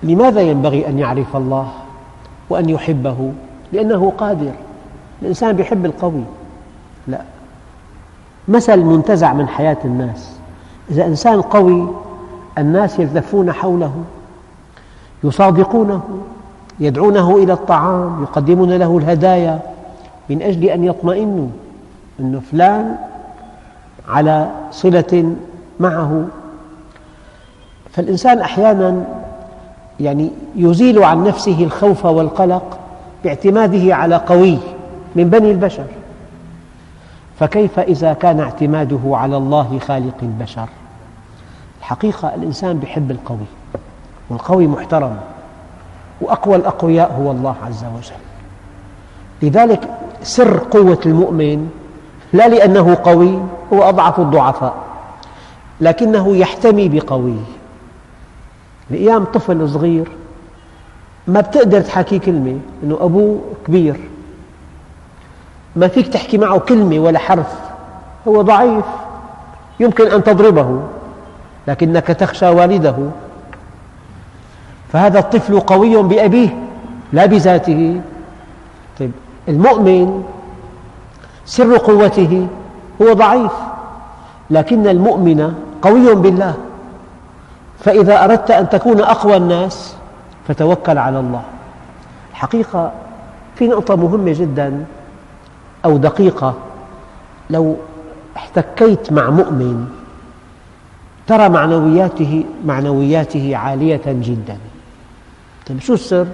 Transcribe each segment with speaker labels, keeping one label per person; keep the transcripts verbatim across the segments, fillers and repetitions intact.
Speaker 1: لماذا ينبغي أن يعرف الله وأن يحبه؟ لأنه قادر. الإنسان يحب القوي؟ لا. مثل منتزع من حياة الناس: إذا إنسان قوي الناس يلتفون حوله، يصادقونه، يدعونه إلى الطعام، يقدمون له الهدايا من أجل أن يطمئنوا أن فلان على صلة معه. فالإنسان أحياناً يعني يزيل عن نفسه الخوف والقلق باعتماده على قوي من بني البشر، فكيف إذا كان اعتماده على الله خالق البشر؟ الحقيقة الإنسان يحب القوي، والقوي محترم، وأقوى الأقوياء هو الله عز وجل. لذلك سر قوة المؤمن لا لأنه قوي، هو أضعف الضعفاء، لكنه يحتمي بقوي. لأيام طفل صغير ما بتقدر تحكي كلمة إنه أبوه كبير، ما فيك تحكي معه كلمة ولا حرف، هو ضعيف، يمكن أن تضربه لكنك تخشى والده، فهذا الطفل قوي بأبيه لا بذاته. طيب المؤمن سر قوته هو ضعيف، لكن المؤمن قوي بالله. فإذا أردت أن تكون أقوى الناس فتوكل على الله. الحقيقة في نقطة مهمة جدا أو دقيقة: لو احتكيت مع مؤمن ترى معنوياته معنوياته عالية جدا. طيب شو السر؟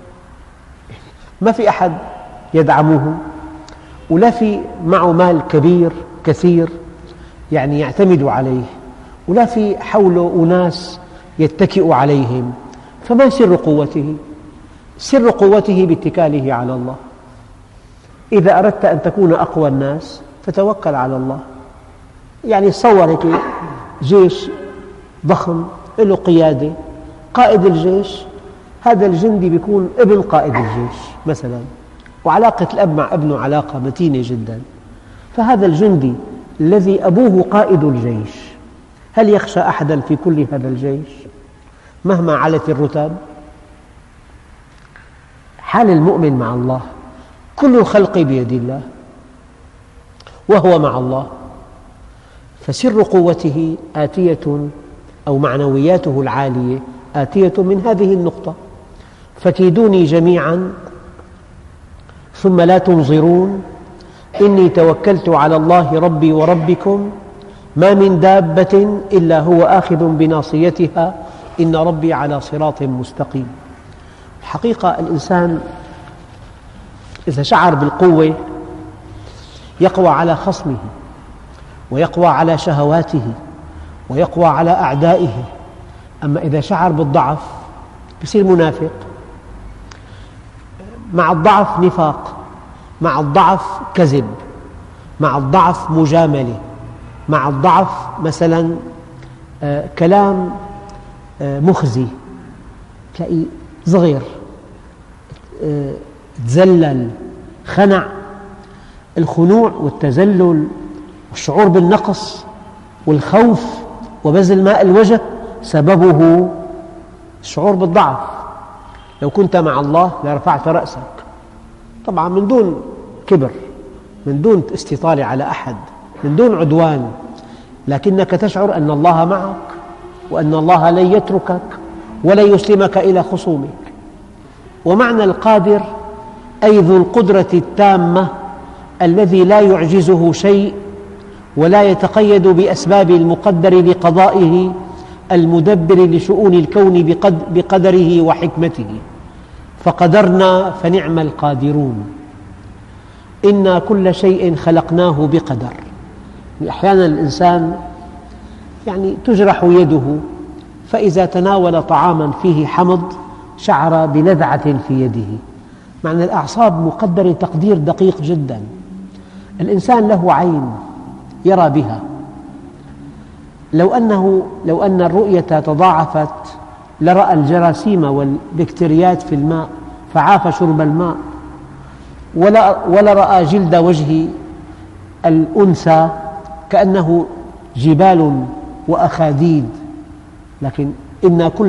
Speaker 1: ما في أحد يدعمه، ولا في معه مال كبير كثير يعني يعتمد عليه، ولا في حوله أناس يتكئ عليهم، فما سر قوته؟ سر قوته باتكاله على الله. إذا أردت أن تكون أقوى الناس فتوكل على الله. يعني تصور هيك جيش ضخم له قيادة، قائد الجيش هذا الجندي بيكون ابن قائد الجيش مثلا، وعلاقة الأب مع ابنه علاقة متينة جدا، فهذا الجندي الذي أبوه قائد الجيش هل يخشى أحدا في كل هذا الجيش مهما علت الرتب؟ حال المؤمن مع الله: كل الخلق بيد الله وهو مع الله. فسر قوته آتية أو معنوياته العالية آتية من هذه النقطة: فكيدوني جميعا ثم لا تنظرون إني توكلت على الله ربي وربكم ما من دابة إلا هو آخذ بناصيتها إن ربي على صراط مستقيم. الحقيقة الإنسان إذا شعر بالقوة يقوى على خصمه، ويقوى على شهواته، ويقوى على أعدائه. أما إذا شعر بالضعف يصير منافق. مع الضعف نفاق، مع الضعف كذب، مع الضعف مجاملة، مع الضعف مثلا آه كلام آه مخزي، تلاقي صغير آه تذلل، خنع. الخنوع والتذلل والشعور بالنقص والخوف وبذل ماء الوجه سببه الشعور بالضعف. لو كنت مع الله لرفعت رأسك، طبعا من دون كبر، من دون استطالة على أحد، من دون عدوان، لكنك تشعر أن الله معك وأن الله لن يتركك ولن يسلمك إلى خصومك. ومعنى القادر أي ذو القدرة التامة الذي لا يعجزه شيء ولا يتقيد بأسباب المقدر لقضائه المدبر لشؤون الكون بقدره وحكمته. فقدرنا فنعم القادرون، إنا كل شيء خلقناه بقدر. أحيانا الإنسان يعني تجرح يده، فإذا تناول طعاما فيه حمض شعر بلذعة في يده. معنى الأعصاب مقدرة تقدير دقيق جدا. الإنسان له عين يرى بها، لو أنه لو أن الرؤية تضاعفت لرأى الجراثيم والبكتيريات في الماء فعاف شرب الماء، ولا ولا رأى جلد وجه الأنثى كأنه جبال وأخاديد. لكن إنا كل